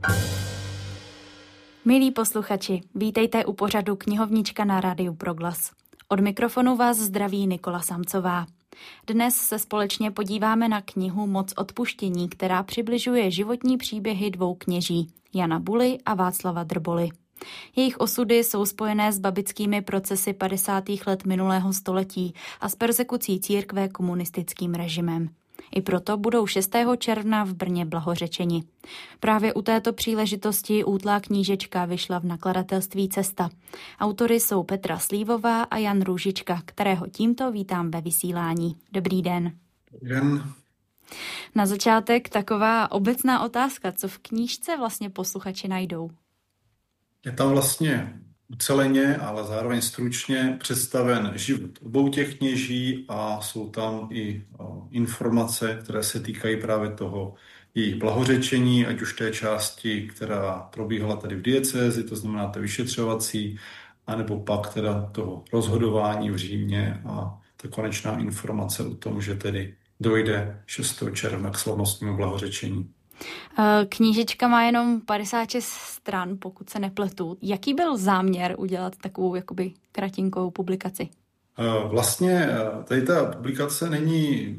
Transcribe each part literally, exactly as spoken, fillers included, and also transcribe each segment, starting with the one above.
Milí posluchači, vítejte u pořadu Knihovnička na Rádiu Proglas. Od mikrofonu vás zdraví Nikola Samcová. Dnes se společně podíváme na knihu Moc odpuštění, která přibližuje životní příběhy dvou kněží, Jana Buly a Václava Drboly. Jejich osudy jsou spojené s babickými procesy padesátých let minulého století a s perzekucí církve komunistickým režimem. I proto budou šestého června v Brně blahořečeni. Právě u této příležitosti útlá knížečka vyšla v nakladatelství Cesta. Autory jsou Petra Slívová a Jan Růžička, kterého tímto vítám ve vysílání. Dobrý den. Den. Na začátek taková obecná otázka, co v knížce vlastně posluchači najdou? Je tam vlastně uceleně, ale zároveň stručně představen život obou těch kněží a jsou tam i informace, které se týkají právě toho jejich blahořečení, ať už té části, která probíhala tady v diecézi, to znamená té vyšetřovací, anebo pak teda toho rozhodování v Římě a ta konečná informace o tom, že tedy dojde šestého června k slavnostnímu blahořečení. Knížečka má jenom padesát šest stran, pokud se nepletu. Jaký byl záměr udělat takovou jakoby kratinkou publikaci? Vlastně tady ta publikace není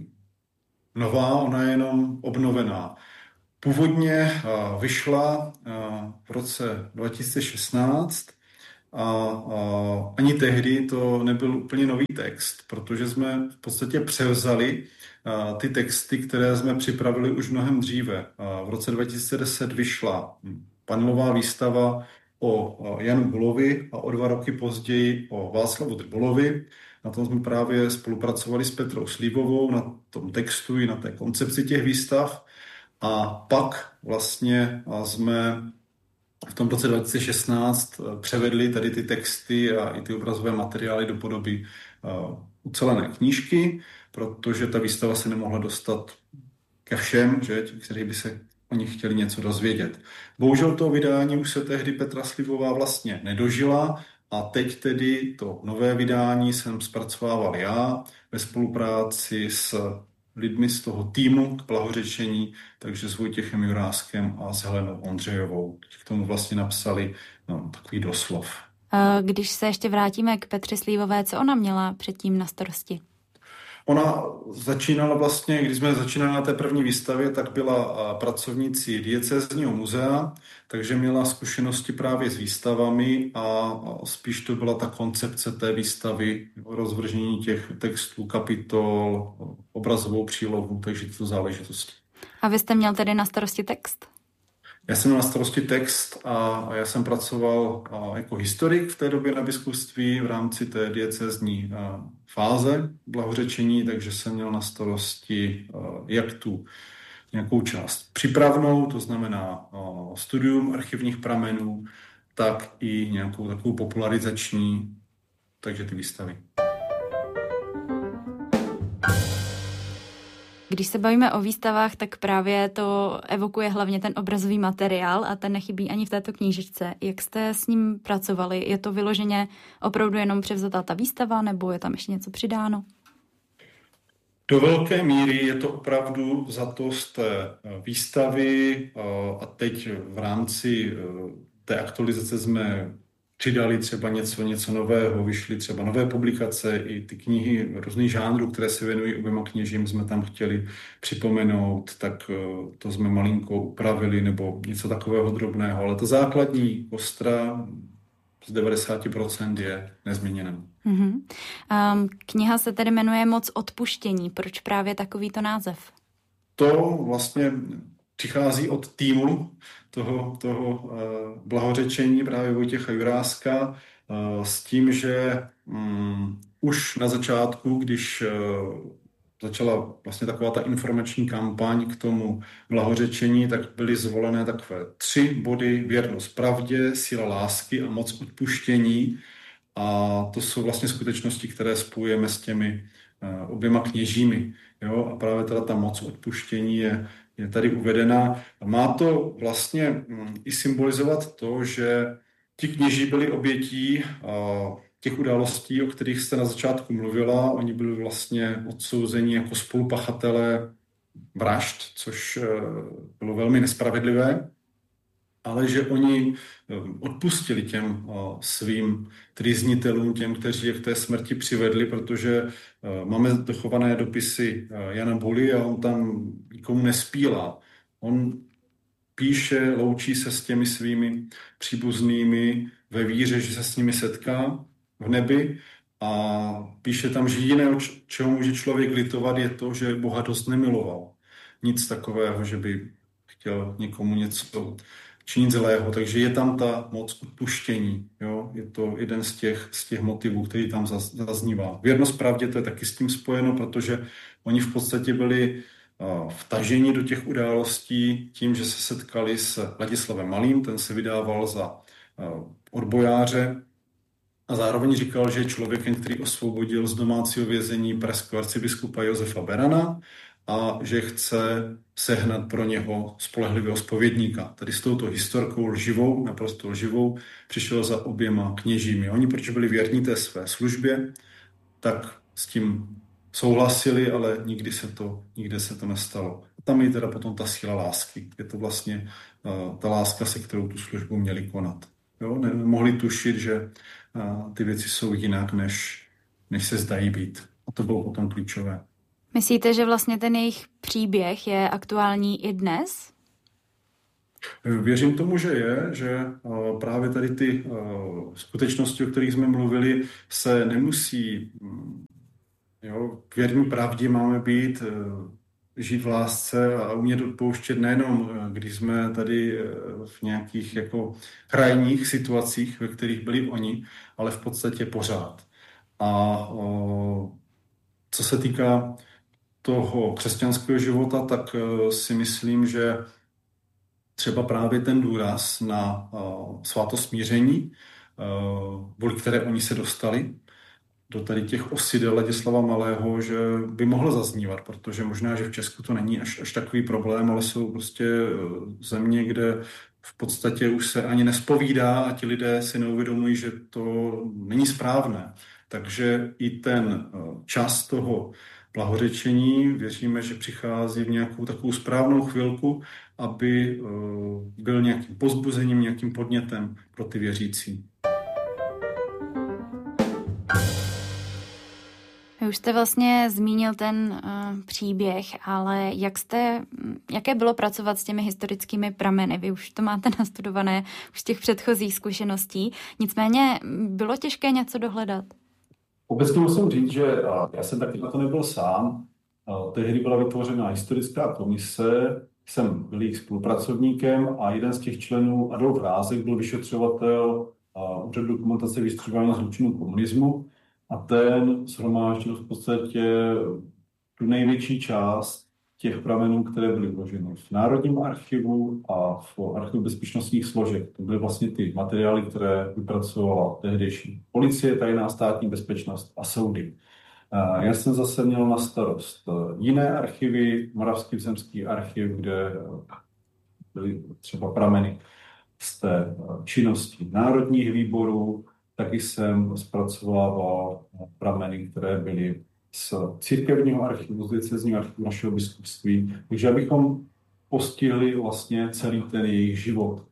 nová, ona je jenom obnovená. Původně vyšla v roce dva tisíce šestnáct a ani tehdy to nebyl úplně nový text, protože jsme v podstatě převzali ty texty, které jsme připravili už mnohem dříve. V roce dva tisíce deset vyšla panelová výstava o Janu Bulovi a o dva roky později o Václavu Drbolovi. Na tom jsme právě spolupracovali s Petrou Slívovou na tom textu i na té koncepci těch výstav. A pak vlastně jsme v tom roce dva tisíce šestnáct převedli tady ty texty a i ty obrazové materiály do podoby ucelené knížky, protože ta výstava se nemohla dostat ke všem, že, ti, kteří by se o nich chtěli něco dozvědět. Bohužel to vydání už se tehdy Petra Slívová vlastně nedožila a teď tedy to nové vydání jsem zpracovával já ve spolupráci s lidmi z toho týmu k blahořečení, takže s Vojtěchem Juráskem a s Helenou Ondřejovou. K tomu vlastně napsali no, takový doslov. Když se ještě vrátíme k Petře Slívové, co ona měla předtím na starosti? Ona začínala vlastně, když jsme začínali na té první výstavě, tak byla pracovnicí diecézního muzea, takže měla zkušenosti právě s výstavami a spíš to byla ta koncepce té výstavy, rozvržení těch textů, kapitol, obrazovou přílohu, takže to záležitosti. A vy jste měl tedy na starosti text? Já jsem měl na starosti text a já jsem pracoval jako historik v té době na biskupství v rámci té diecézní fáze blahořečení, takže jsem měl na starosti jak tu nějakou část přípravnou, to znamená studium archivních pramenů, tak i nějakou takovou popularizační, takže ty výstavy. Když se bavíme o výstavách, tak právě to evokuje hlavně ten obrazový materiál a ten nechybí ani v této knížečce. Jak jste s ním pracovali? Je to vyloženě opravdu jenom převzatá ta výstava, nebo je tam ještě něco přidáno? Do velké míry je to opravdu vzato z té výstavy a teď v rámci té aktualizace jsme přidali třeba něco, něco nového, vyšly třeba nové publikace, i ty knihy různých žánrů, které se věnují oběma kněžím, jsme tam chtěli připomenout, tak to jsme malinko upravili nebo něco takového drobného, ale to základní kostra z devadesát procent je nezměněná. Mm-hmm. Um, kniha se tedy jmenuje Moc odpuštění. Proč právě takovýto název? To vlastně přichází od týmu toho, toho uh, blahořečení právě Vojtěcha Juráska uh, s tím, že um, už na začátku, když uh, začala vlastně taková ta informační kampaň k tomu blahořečení, tak byly zvolené takové tři body: věrnost pravdě, síla lásky a moc odpuštění. A to jsou vlastně skutečnosti, které spojujeme s těmi uh, oběma kněžími. Jo? A právě teda ta moc odpuštění je je tady uvedena. Má to vlastně i symbolizovat to, že ti kněží byli obětí těch událostí, o kterých jste na začátku mluvila. Oni byli vlastně odsouzeni jako spolupachatelé vražd, což bylo velmi nespravedlivé. ale že oni odpustili těm svým trýznitelům, těm, kteří je k té smrti přivedli, protože máme dochované dopisy Jana Buly a on tam nikomu nespílá. On píše, loučí se s těmi svými příbuznými ve víře, že se s nimi setká v nebi a píše tam, že jediné, čeho může člověk litovat, je to, že Boha dost nemiloval. Nic takového, že by chtěl někomu něco činit zlého, takže je tam ta moc odpuštění. Jo? Je to jeden z těch, z těch motivů, který tam zaznívá. Věrnost pravdě, to je taky s tím spojeno, protože oni v podstatě byli vtaženi do těch událostí tím, že se setkali s Ladislavem Malým, ten se vydával za odbojáře a zároveň říkal, že je člověkem, který osvobodil z domácího vězení pražského arcibiskupa Josefa Berana a že chce sehnat pro něho spolehlivého zpovědníka. Tady s touto historkou lživou, naprosto lživou, přišel za oběma kněžími. Oni, protože byli věrní té své službě, tak s tím souhlasili, ale nikdy se to, nikdy se to nestalo. A tam je teda potom ta síla lásky. Je to vlastně uh, ta láska, se kterou tu službu měli konat. Jo? Nemohli tušit, že uh, ty věci jsou jinak, než, než se zdají být. A to bylo potom klíčové. Myslíte, že vlastně ten jejich příběh je aktuální i dnes? Věřím tomu, že je, že uh, právě tady ty uh, skutečnosti, o kterých jsme mluvili, se nemusí... Um, Jo, k věrní pravdě máme být, žít v lásce a umět odpouštět nejenom, když jsme tady v nějakých jako krajních situacích, ve kterých byli oni, ale v podstatě pořád. A o, co se týká toho křesťanského života, tak si myslím, že třeba právě ten důraz na o, svátost smíření, kvůli které oni se dostali, do tady těch osidel Ladislava Malého, že by mohlo zaznívat, protože možná, že v Česku to není až, až takový problém, ale jsou prostě země, kde v podstatě už se ani nespovídá a ti lidé si neuvědomují, že to není správné. Takže i ten čas toho blahořečení, věříme, že přichází v nějakou takovou správnou chvilku, aby byl nějakým povzbuzením, nějakým podnětem pro ty věřící. Vy už jste vlastně zmínil ten uh, příběh, ale jak jste, jaké bylo pracovat s těmi historickými prameny? Vy už to máte nastudované už z těch předchozích zkušeností. Nicméně bylo těžké něco dohledat? Obecně musím říct, že já jsem taky na to nebyl sám. Tehdy byla vytvořena historická komise, jsem byl jejich spolupracovníkem a jeden z těch členů, Adolf Rázek, byl vyšetřovatel Úřadu dokumentace vystřebování zločinů komunismu. A ten shromáždil v podstatě tu největší část těch pramenů, které byly vloženy v Národním archivu a v archivu bezpečnostních složek. To byly vlastně ty materiály, které vypracovala tehdejší policie, tajná státní bezpečnost a soudy. Já jsem zase měl na starost jiné archivy, Moravský zemský archiv, kde byly třeba prameny z té činnosti národních výborů. Taky jsem zpracovával prameny, které byly z církevního archivu, z diecézního archivu našeho biskupství. Takže abychom postihli vlastně celý ten jejich život.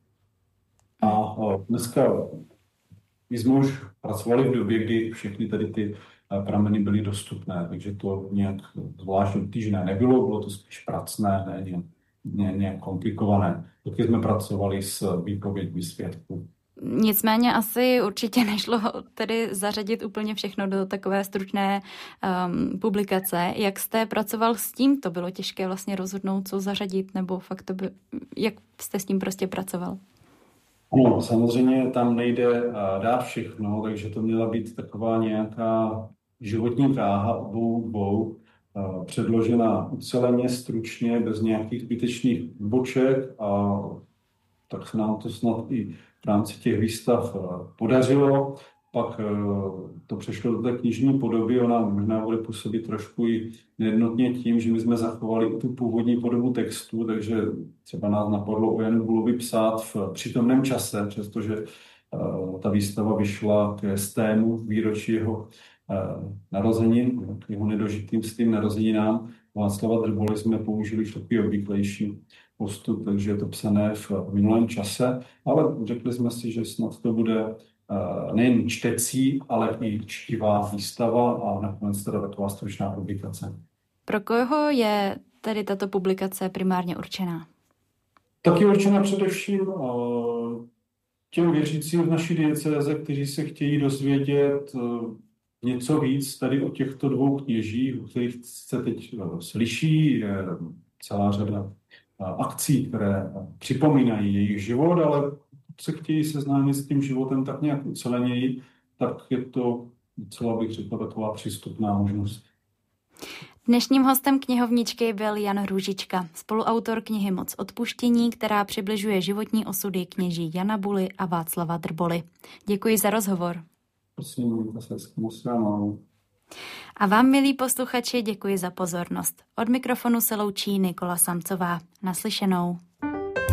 A dneska my jsme už pracovali v době, kdy všechny tady ty prameny byly dostupné, takže to nějak zvlášť obtížné nebylo, bylo to spíš pracné, ne nějak, ne, nějak komplikované. Taky jsme pracovali s výpověďmi svědků. Nicméně asi určitě nešlo tedy zařadit úplně všechno do takové stručné um, publikace. Jak jste pracoval s tím? To bylo těžké vlastně rozhodnout, co zařadit, nebo fakt to by, jak jste s tím prostě pracoval? No, samozřejmě tam nejde uh, dát všechno, takže to měla být taková nějaká životní dráha obou dvou, uh, předložena uceleně, stručně, bez nějakých zbytečných odboček a tak se nám to snad i v rámci těch výstav podařilo. Pak to přešlo do té knižní podoby, ona možná bude působit trošku i nejednotně tím, že my jsme zachovali tu původní podobu textu, takže třeba nás napadlo o Janu Bulovi psát v přítomném čase, přestože ta výstava vyšla k stému výročí jeho narozenin, k jeho nedožitým s tím narozeninám. Václava Drboly jsme použili takový obvyklejší postup, takže je to psané v minulém čase, ale řekli jsme si, že snad to bude nejen čtecí, ale i čtivá výstava a nakonec teda taková stručná publikace. Pro koho je tedy tato publikace primárně určená? Tak je určena především těm věřícím v naší diecéze, kteří se chtějí dozvědět něco víc tady o těchto dvou kněžích, o kterých se teď slyší. Je celá řada akcí, které připomínají jejich život, ale se chtějí seznámit s tím životem tak nějak uceleněji, tak je to docela, bych řekl, taková přístupná možnost. Dnešním hostem knihovničky byl Jan Růžička, spoluautor knihy Moc odpuštění, která přibližuje životní osudy kněží Jana Buly a Václava Drboly. Děkuji za rozhovor. Prosím, musím. A vám, milí posluchači, děkuji za pozornost. Od mikrofonu se loučí Nikola Samcová. Naslyšenou.